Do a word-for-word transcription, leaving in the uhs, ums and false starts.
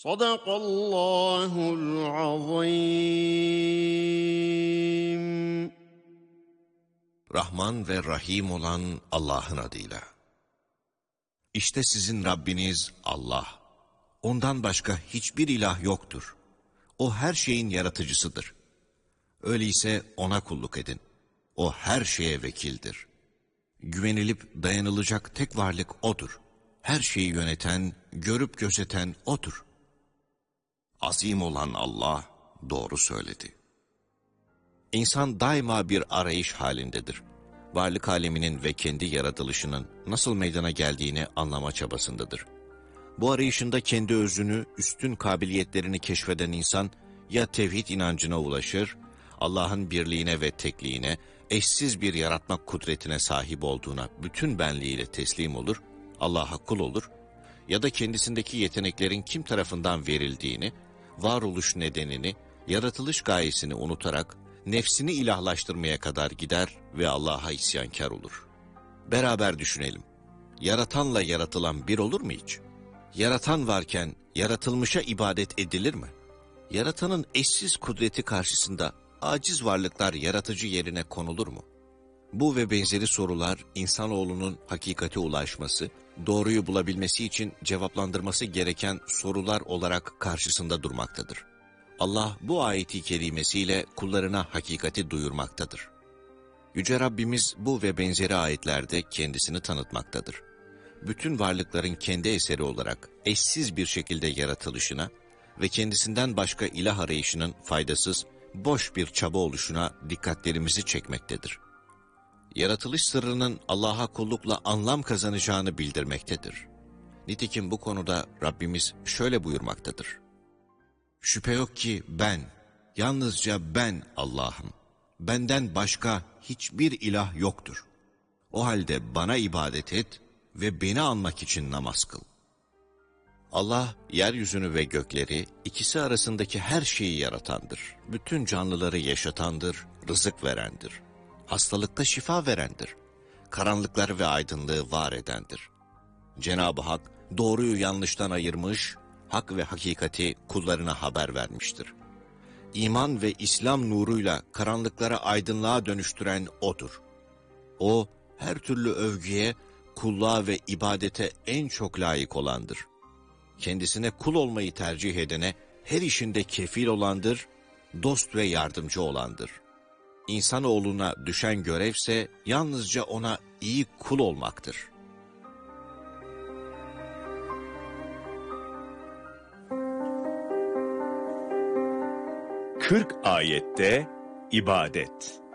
Sadakallahul azim. Rahman ve Rahim olan Allah'ın adıyla. İşte sizin Rabbiniz Allah. Ondan başka hiçbir ilah yoktur. O her şeyin yaratıcısıdır. Öyleyse O'na kulluk edin. O her şeye vekildir. Güvenilip dayanılacak tek varlık O'dur. Her şeyi yöneten, görüp gözeten O'dur. Azim olan Allah doğru söyledi. İnsan daima bir arayış halindedir. Varlık aleminin ve kendi yaratılışının nasıl meydana geldiğini anlama çabasındadır. Bu arayışında kendi özünü, üstün kabiliyetlerini keşfeden insan ya tevhid inancına ulaşır, Allah'ın birliğine ve tekliğine, eşsiz bir yaratmak kudretine sahip olduğuna bütün benliğiyle teslim olur, Allah'a kul olur, ya da kendisindeki yeteneklerin kim tarafından verildiğini, varoluş nedenini, yaratılış gayesini unutarak, nefsini ilahlaştırmaya kadar gider ve Allah'a isyankar olur. Beraber düşünelim. Yaratanla yaratılan bir olur mu hiç? Yaratan varken yaratılmışa ibadet edilir mi? Yaratanın eşsiz kudreti karşısında aciz varlıklar yaratıcı yerine konulur mu? Bu ve benzeri sorular insanoğlunun hakikate ulaşması, doğruyu bulabilmesi için cevaplandırması gereken sorular olarak karşısında durmaktadır. Allah bu ayeti kerimesiyle kullarına hakikati duyurmaktadır. Yüce Rabbimiz bu ve benzeri ayetlerde kendisini tanıtmaktadır. Bütün varlıkların kendi eseri olarak eşsiz bir şekilde yaratılışına ve kendisinden başka ilah arayışının faydasız, boş bir çaba oluşuna dikkatlerimizi çekmektedir. Yaratılış sırrının Allah'a kullukla anlam kazanacağını bildirmektedir. Nitekim bu konuda Rabbimiz şöyle buyurmaktadır. Şüphe yok ki ben, yalnızca ben Allah'ım. Benden başka hiçbir ilah yoktur. O halde bana ibadet et ve beni anmak için namaz kıl. Allah, yeryüzünü ve gökleri, ikisi arasındaki her şeyi yaratandır. Bütün canlıları yaşatandır, rızık verendir. Hastalıkta şifa verendir. Karanlıkları ve aydınlığı var edendir. Cenab-ı Hak, doğruyu yanlıştan ayırmış, hak ve hakikati kullarına haber vermiştir. İman ve İslam nuruyla karanlıklara aydınlığa dönüştüren O'dur. O, her türlü övgüye, kulluğa ve ibadete en çok layık olandır. Kendisine kul olmayı tercih edene her işinde kefil olandır, dost ve yardımcı olandır. İnsanoğluna düşen görevse yalnızca ona iyi kul olmaktır. kırk ayette ibadet.